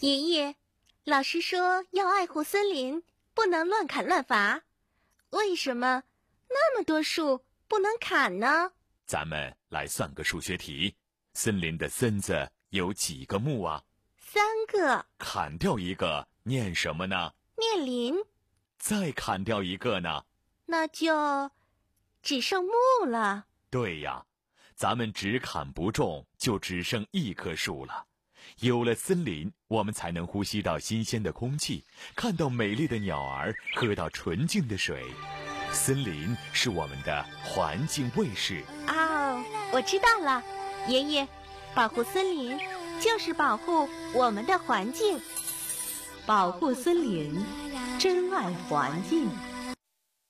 爷爷，老师说要爱护森林，不能乱砍乱伐。为什么那么多树不能砍呢？ 咱们来算个数学题，森林的森字有几个木啊 3个。 砍掉一个，念什么呢？ 念林。 再砍掉一个呢？ 那就只剩木了。 对呀，咱们只砍不种，就只剩一棵树了。有了森林，我们才能呼吸到新鲜的空气，看到美丽的鸟儿，喝到纯净的水。森林是我们的环境卫士。 哦，我知道了，爷爷，保护森林就是保护我们的环境。 保护森林，珍爱环境。